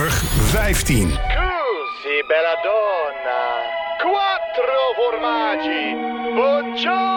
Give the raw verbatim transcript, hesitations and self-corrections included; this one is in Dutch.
nummer vijftien. Scusi, bella donna. Quattro formaggi. Buongiorno.